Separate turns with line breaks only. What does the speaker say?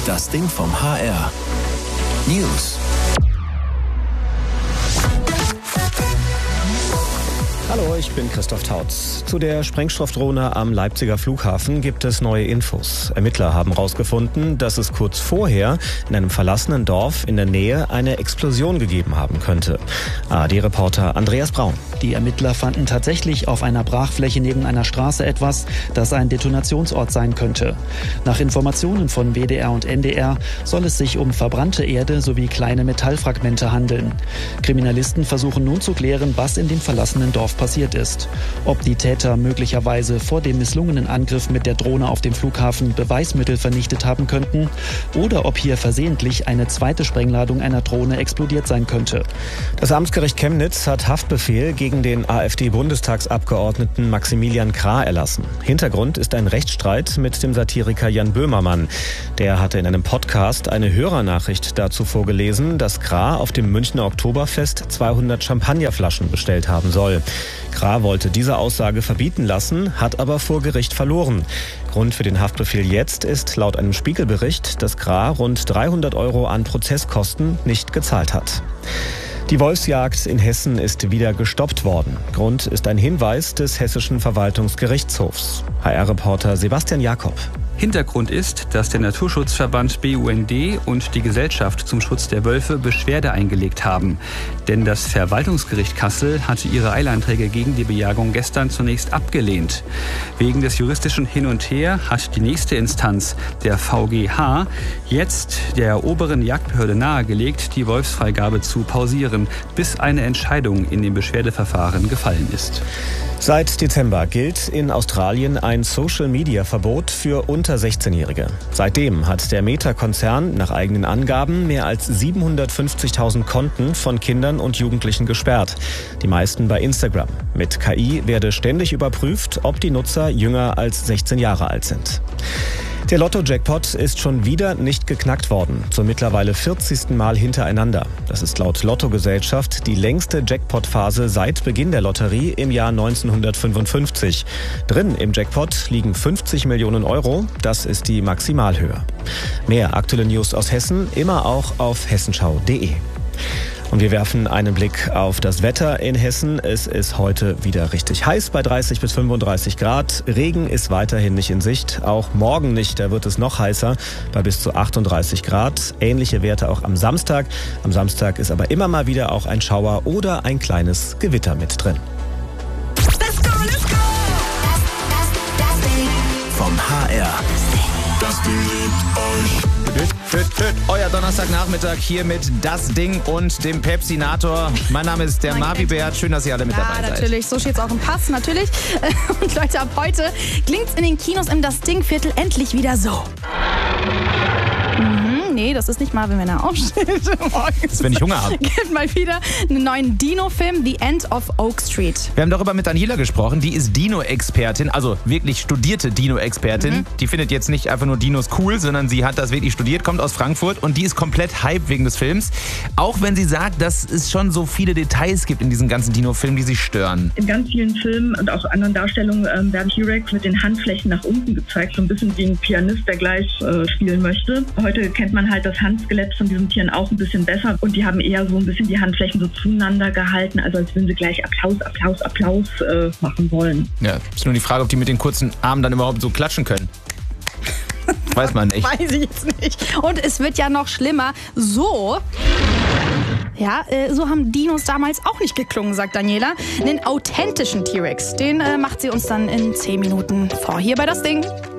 Das Ding vom HR. News.
Hallo, ich bin Christoph Tautz. Zu der Sprengstoffdrohne am Leipziger Flughafen gibt es neue Infos. Ermittler haben herausgefunden, dass es kurz vorher in einem verlassenen Dorf in der Nähe eine Explosion gegeben haben könnte. ARD-Reporter Andreas Braun.
Die Ermittler fanden tatsächlich auf einer Brachfläche neben einer Straße etwas, das ein Detonationsort sein könnte. Nach Informationen von WDR und NDR soll es sich um verbrannte Erde sowie kleine Metallfragmente handeln. Kriminalisten versuchen nun zu klären, was in dem verlassenen Dorf passiert ist. Ob die Täter möglicherweise vor dem misslungenen Angriff mit der Drohne auf dem Flughafen Beweismittel vernichtet haben könnten oder ob hier versehentlich eine zweite Sprengladung einer Drohne explodiert sein könnte.
Das Amtsgericht Chemnitz hat Haftbefehl gegen den AfD-Bundestagsabgeordneten Maximilian Krah erlassen. Hintergrund ist ein Rechtsstreit mit dem Satiriker Jan Böhmermann. Der hatte in einem Podcast eine Hörernachricht dazu vorgelesen, dass Krah auf dem Münchner Oktoberfest 200 Champagnerflaschen bestellt haben soll. Krah wollte diese Aussage verbieten lassen, hat aber vor Gericht verloren. Grund für den Haftbefehl jetzt ist laut einem Spiegelbericht, dass Krah rund 300 € an Prozesskosten nicht gezahlt hat. Die Wolfsjagd in Hessen ist wieder gestoppt worden. Grund ist ein Hinweis des Hessischen Verwaltungsgerichtshofs. HR-Reporter Sebastian Jakob.
Hintergrund ist, dass der Naturschutzverband BUND und die Gesellschaft zum Schutz der Wölfe Beschwerde eingelegt haben. Denn das Verwaltungsgericht Kassel hatte ihre Eilanträge gegen die Bejagung gestern zunächst abgelehnt. Wegen des juristischen Hin und Her hat die nächste Instanz, der VGH, jetzt der oberen Jagdbehörde nahegelegt, die Wolfsfreigabe zu pausieren, bis eine Entscheidung in dem Beschwerdeverfahren gefallen ist.
Seit Dezember gilt in Australien ein Social-Media-Verbot für unter 16-Jährige. Seitdem hat der Meta-Konzern nach eigenen Angaben mehr als 750.000 Konten von Kindern und Jugendlichen gesperrt. Die meisten bei Instagram. Mit KI werde ständig überprüft, ob die Nutzer jünger als 16 Jahre alt sind. Der Lotto-Jackpot ist schon wieder nicht geknackt worden, zum mittlerweile 40. Mal hintereinander. Das ist laut Lottogesellschaft die längste Jackpot-Phase seit Beginn der Lotterie im Jahr 1955. Drin im Jackpot liegen 50 Millionen €, das ist die Maximalhöhe. Mehr aktuelle News aus Hessen, immer auch auf hessenschau.de. Und wir werfen einen Blick auf das Wetter in Hessen. Es ist heute wieder richtig heiß bei 30 bis 35 Grad. Regen ist weiterhin nicht in Sicht, auch morgen nicht. Da wird es noch heißer bei bis zu 38 Grad. Ähnliche Werte auch am Samstag. Am Samstag ist aber immer mal wieder auch ein Schauer oder ein kleines Gewitter mit drin.
Let's go, let's go! Das Ding vom HR. Das Ding liebt euch.
Euer Donnerstagnachmittag hier mit Das Ding und dem Pepsinator. Mein Name ist der Marvi Bert. Schön, dass ihr alle mit dabei seid.
Ja, natürlich. So steht's auch im Pass, natürlich. Und Leute, ab heute klingt's in den Kinos im Das Ding-Viertel endlich wieder so. Nee, das ist nicht Marvin, wenn er aufsteht.
Das ist, wenn ich Hunger habe.
Gibt mal wieder einen neuen Dino-Film, The End of Oak Street.
Wir haben darüber mit Daniela gesprochen. Die ist Dino-Expertin, also wirklich studierte Dino-Expertin. Die findet jetzt nicht einfach nur Dinos cool, sondern sie hat das wirklich studiert, kommt aus Frankfurt und die ist komplett hype wegen des Films. Auch wenn sie sagt, dass es schon so viele Details gibt in diesen ganzen Dino-Filmen, die sie stören.
In ganz vielen Filmen und auch anderen Darstellungen werden T-Rex mit den Handflächen nach unten gezeigt. So ein bisschen wie ein Pianist, der gleich spielen möchte. Heute kennt man halt das Handskelett von diesen Tieren auch ein bisschen besser und die haben eher so ein bisschen die Handflächen so zueinander gehalten, also als würden sie gleich Applaus machen wollen.
Ja, ist nur die Frage, ob die mit den kurzen Armen dann überhaupt so klatschen können. Weiß man nicht.
Weiß ich jetzt nicht. Und es wird ja noch schlimmer. So haben Dinos damals auch nicht geklungen, sagt Daniela. Den authentischen T-Rex, den macht sie uns dann in 10 Minuten vor. Hier bei Das Ding.